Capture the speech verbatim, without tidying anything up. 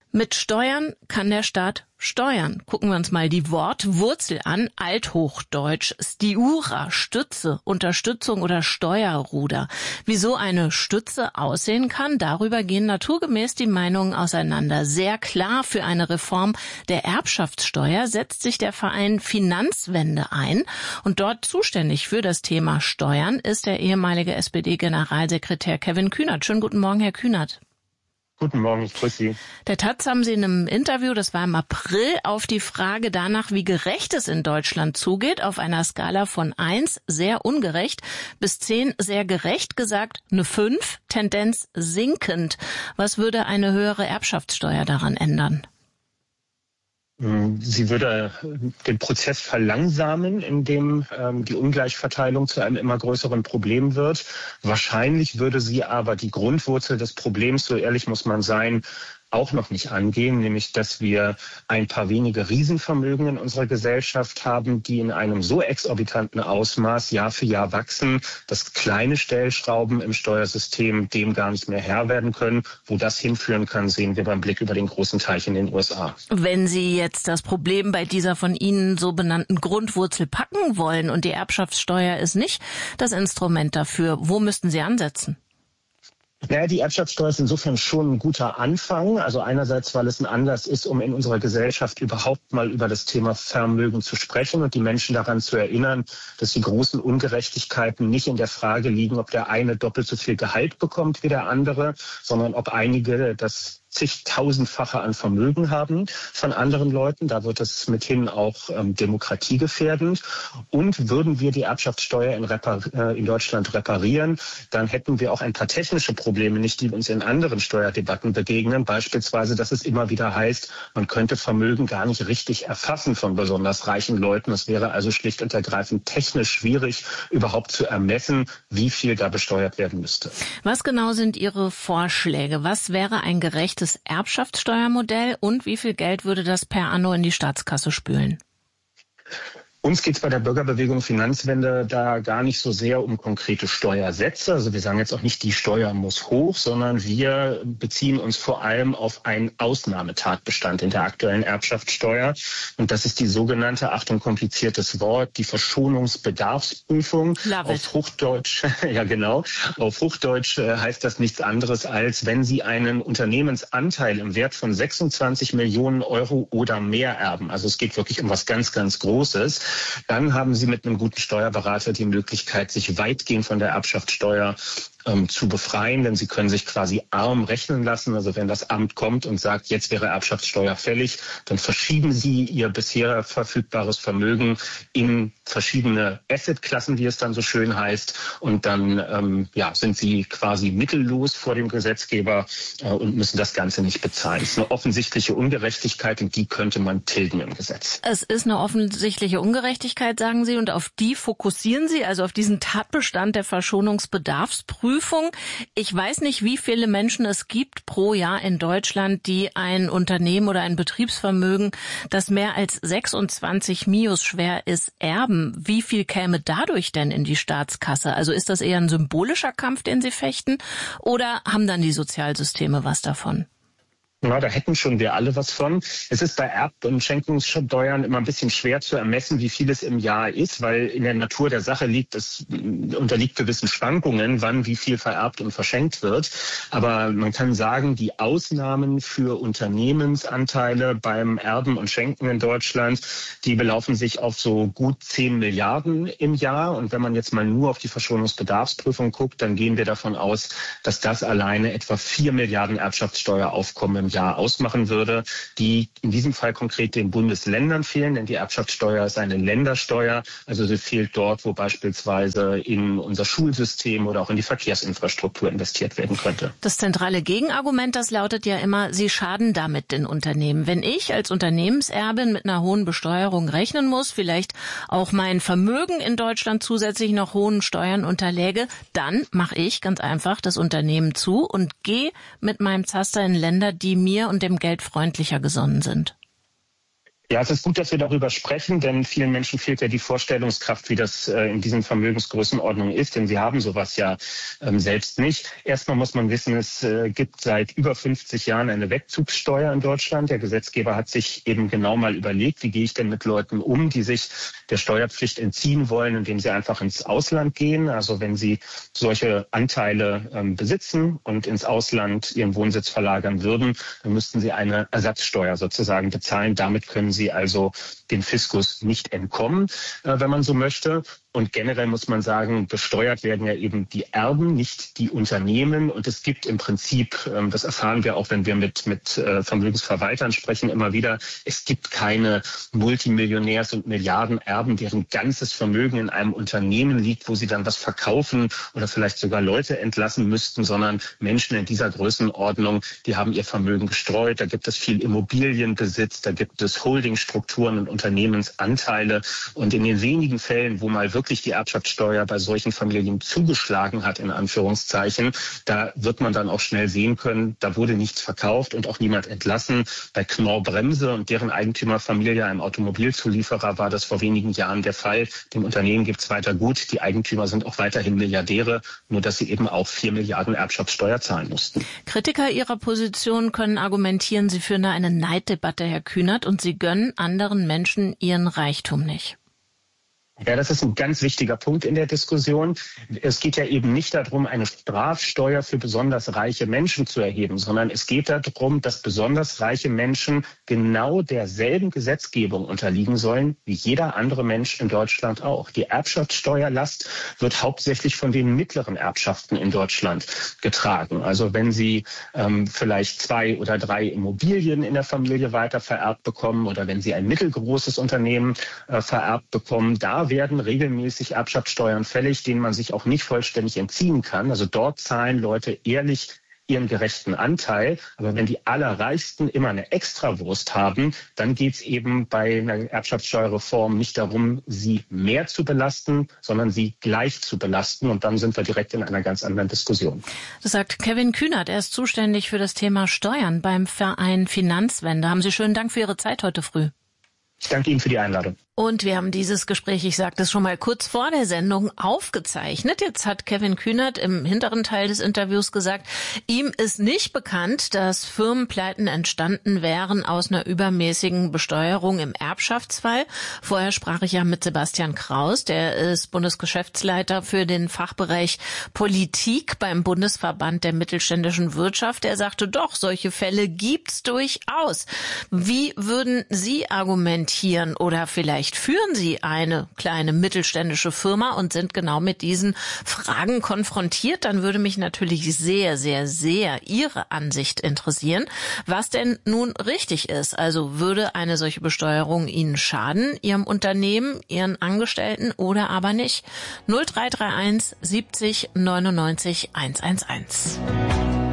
Mit Steuern kann der Staat steuern. Gucken wir uns mal die Wortwurzel an. Althochdeutsch, stiura, Stütze, Unterstützung oder Steuerruder. Wieso eine Stütze aussehen kann, darüber gehen naturgemäß die Meinungen auseinander. Sehr klar, für eine Reform der Erbschaftssteuer setzt sich der Verein Finanzwende ein. Und dort zuständig für das Thema Steuern ist der ehemalige S P D-Generalsekretär Kevin Kühnert. Schönen guten Morgen, Herr Kühnert. Guten Morgen, ich grüße Sie. Der Taz haben Sie in einem Interview, das war im April, auf die Frage danach, wie gerecht es in Deutschland zugeht, auf einer Skala von eins, sehr ungerecht, bis zehn, sehr gerecht, gesagt, eine fünf, Tendenz sinkend. Was würde eine höhere Erbschaftssteuer daran ändern? Sie würde den Prozess verlangsamen, in dem ähm, die Ungleichverteilung zu einem immer größeren Problem wird. Wahrscheinlich würde sie aber die Grundwurzel des Problems, so ehrlich muss man sein, auch noch nicht angehen, nämlich dass wir ein paar wenige Riesenvermögen in unserer Gesellschaft haben, die in einem so exorbitanten Ausmaß Jahr für Jahr wachsen, dass kleine Stellschrauben im Steuersystem dem gar nicht mehr Herr werden können. Wo das hinführen kann, sehen wir beim Blick über den großen Teich in den U S A. Wenn Sie jetzt das Problem bei dieser von Ihnen so benannten Grundwurzel packen wollen und die Erbschaftssteuer ist nicht das Instrument dafür, wo müssten Sie ansetzen? Naja, die Erbschaftssteuer ist insofern schon ein guter Anfang. Also einerseits, weil es ein Anlass ist, um in unserer Gesellschaft überhaupt mal über das Thema Vermögen zu sprechen und die Menschen daran zu erinnern, dass die großen Ungerechtigkeiten nicht in der Frage liegen, ob der eine doppelt so viel Gehalt bekommt wie der andere, sondern ob einige das zigtausendfache an Vermögen haben von anderen Leuten. Da wird es mithin auch ähm, demokratiegefährdend. Und würden wir die Erbschaftssteuer in, Repar- äh, in Deutschland reparieren, dann hätten wir auch ein paar technische Probleme nicht, die uns in anderen Steuerdebatten begegnen. Beispielsweise, dass es immer wieder heißt, man könnte Vermögen gar nicht richtig erfassen von besonders reichen Leuten. Es wäre also schlicht und ergreifend technisch schwierig, überhaupt zu ermessen, wie viel da besteuert werden müsste. Was genau sind Ihre Vorschläge? Was wäre ein gerechtes Erbschaftssteuermodell und wie viel Geld würde das per anno in die Staatskasse spülen? Uns geht es bei der Bürgerbewegung Finanzwende da gar nicht so sehr um konkrete Steuersätze. Also wir sagen jetzt auch nicht, die Steuer muss hoch, sondern wir beziehen uns vor allem auf einen Ausnahmetatbestand in der aktuellen Erbschaftssteuer. Und das ist die sogenannte, Achtung, kompliziertes Wort, die Verschonungsbedarfsprüfung. Auf Hochdeutsch, ja genau, auf Hochdeutsch heißt das nichts anderes als, wenn Sie einen Unternehmensanteil im Wert von sechsundzwanzig Millionen Euro oder mehr erben. Also es geht wirklich um was ganz, ganz Großes. Dann haben Sie mit einem guten Steuerberater die Möglichkeit, sich weitgehend von der Erbschaftssteuer ähm, zu befreien, denn Sie können sich quasi arm rechnen lassen. Also wenn das Amt kommt und sagt, jetzt wäre Erbschaftssteuer fällig, dann verschieben Sie Ihr bisher verfügbares Vermögen in verschiedene Assetklassen, wie es dann so schön heißt. Und dann ähm, ja, sind Sie quasi mittellos vor dem Gesetzgeber äh, und müssen das Ganze nicht bezahlen. Das ist eine offensichtliche Ungerechtigkeit und die könnte man tilgen im Gesetz. Es ist eine offensichtliche Ungerechtigkeit, sagen Sie, und auf die fokussieren Sie, also auf diesen Tatbestand der Verschonungsbedarfsprüfung. Ich weiß nicht, wie viele Menschen es gibt pro Jahr in Deutschland, die ein Unternehmen oder ein Betriebsvermögen, das mehr als sechsundzwanzig Mios schwer ist, erben. Wie viel käme dadurch denn in die Staatskasse? Also ist das eher ein symbolischer Kampf, den Sie fechten, oder haben dann die Sozialsysteme was davon? Na, da hätten schon wir alle was von. Es ist bei Erb- und Schenkungssteuern immer ein bisschen schwer zu ermessen, wie viel es im Jahr ist, weil in der Natur der Sache liegt, es unterliegt gewissen Schwankungen, wann wie viel vererbt und verschenkt wird. Aber man kann sagen, die Ausnahmen für Unternehmensanteile beim Erben und Schenken in Deutschland, die belaufen sich auf so gut zehn Milliarden im Jahr. Und wenn man jetzt mal nur auf die Verschonungsbedarfsprüfung guckt, dann gehen wir davon aus, dass das alleine etwa vier Milliarden Erbschaftssteueraufkommen im Jahr ausmachen würde, die in diesem Fall konkret den Bundesländern fehlen, denn die Erbschaftssteuer ist eine Ländersteuer, also sie fehlt dort, wo beispielsweise in unser Schulsystem oder auch in die Verkehrsinfrastruktur investiert werden könnte. Das zentrale Gegenargument, das lautet ja immer, sie schaden damit den Unternehmen. Wenn ich als Unternehmenserbin mit einer hohen Besteuerung rechnen muss, vielleicht auch mein Vermögen in Deutschland zusätzlich noch hohen Steuern unterläge, dann mache ich ganz einfach das Unternehmen zu und gehe mit meinem Zaster in Länder, die mir und dem Geld freundlicher gesonnen sind. Ja, es ist gut, dass wir darüber sprechen, denn vielen Menschen fehlt ja die Vorstellungskraft, wie das äh, in diesen Vermögensgrößenordnungen ist, denn sie haben sowas ja ähm, selbst nicht. Erstmal muss man wissen, es äh, gibt seit über fünfzig Jahren eine Wegzugssteuer in Deutschland. Der Gesetzgeber hat sich eben genau mal überlegt, wie gehe ich denn mit Leuten um, die sich der Steuerpflicht entziehen wollen, indem sie einfach ins Ausland gehen. Also wenn sie solche Anteile ähm, besitzen und ins Ausland ihren Wohnsitz verlagern würden, dann müssten sie eine Ersatzsteuer sozusagen bezahlen. Damit können sie Sie also den Fiskus nicht entkommen, äh, wenn man so möchte. Und generell muss man sagen, besteuert werden ja eben die Erben, nicht die Unternehmen. Und es gibt im Prinzip, ähm, das erfahren wir auch, wenn wir mit, mit äh, Vermögensverwaltern sprechen, immer wieder, es gibt keine Multimillionärs- und Milliardenerben, deren ganzes Vermögen in einem Unternehmen liegt, wo sie dann was verkaufen oder vielleicht sogar Leute entlassen müssten, sondern Menschen in dieser Größenordnung, die haben ihr Vermögen gestreut. Da gibt es viel Immobilienbesitz, da gibt es Holdingstrukturen und Unternehmensanteile. Und in den wenigen Fällen, wo mal wirklich die Erbschaftssteuer bei solchen Familien zugeschlagen hat, in Anführungszeichen, da wird man dann auch schnell sehen können, da wurde nichts verkauft und auch niemand entlassen. Bei Knorr-Bremse und deren Eigentümerfamilie, einem Automobilzulieferer, war das vor wenigen Jahren der Fall. Dem Unternehmen gibt es weiter gut. Die Eigentümer sind auch weiterhin Milliardäre, nur dass sie eben auch vier Milliarden Erbschaftssteuer zahlen mussten. Kritiker Ihrer Position können argumentieren, Sie führen da eine Neiddebatte, Herr Kühnert, und Sie gönnen anderen Menschen ihren Reichtum nicht. Ja, das ist ein ganz wichtiger Punkt in der Diskussion. Es geht ja eben nicht darum, eine Strafsteuer für besonders reiche Menschen zu erheben, sondern es geht darum, dass besonders reiche Menschen genau derselben Gesetzgebung unterliegen sollen, wie jeder andere Mensch in Deutschland auch. Die Erbschaftssteuerlast wird hauptsächlich von den mittleren Erbschaften in Deutschland getragen. Also wenn Sie ähm, vielleicht zwei oder drei Immobilien in der Familie weiter vererbt bekommen oder wenn Sie ein mittelgroßes Unternehmen äh, vererbt bekommen, da werden regelmäßig Erbschaftssteuern fällig, denen man sich auch nicht vollständig entziehen kann. Also dort zahlen Leute ehrlich ihren gerechten Anteil. Aber wenn die Allerreichsten immer eine Extrawurst haben, dann geht es eben bei einer Erbschaftssteuerreform nicht darum, sie mehr zu belasten, sondern sie gleich zu belasten. Und dann sind wir direkt in einer ganz anderen Diskussion. Das sagt Kevin Kühnert. Er ist zuständig für das Thema Steuern beim Verein Finanzwende. Haben Sie schönen Dank für Ihre Zeit heute früh. Ich danke Ihnen für die Einladung. Und wir haben dieses Gespräch, ich sagte es schon mal kurz vor der Sendung, aufgezeichnet. Jetzt hat Kevin Kühnert im hinteren Teil des Interviews gesagt, ihm ist nicht bekannt, dass Firmenpleiten entstanden wären aus einer übermäßigen Besteuerung im Erbschaftsfall. Vorher sprach ich ja mit Sebastian Kraus, der ist Bundesgeschäftsleiter für den Fachbereich Politik beim Bundesverband der mittelständischen Wirtschaft. Er sagte, doch, solche Fälle gibt's durchaus. Wie würden Sie argumentieren oder vielleicht führen Sie eine kleine mittelständische Firma und sind genau mit diesen Fragen konfrontiert, dann würde mich natürlich sehr, sehr, sehr Ihre Ansicht interessieren, was denn nun richtig ist. Also würde eine solche Besteuerung Ihnen schaden, Ihrem Unternehmen, Ihren Angestellten oder aber nicht? null drei drei eins siebzig neunundneunzig hundertelf.